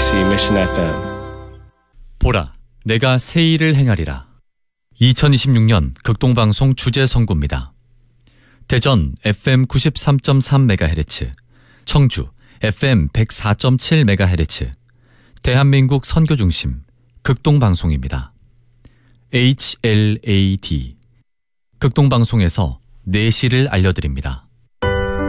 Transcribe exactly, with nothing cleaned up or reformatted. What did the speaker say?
케이비씨 Mission 에프엠. 보라, 내가 새 일을 행하리라. 이천이십육 년 극동방송 주제 선고입니다. 대전 에프엠 구십삼 점 삼 메가헤르츠, 청주 에프엠 백사 점 칠 메가헤르츠, 대한민국 선교중심 극동방송입니다. 에이치엘에이디 극동방송에서 내시를 알려드립니다.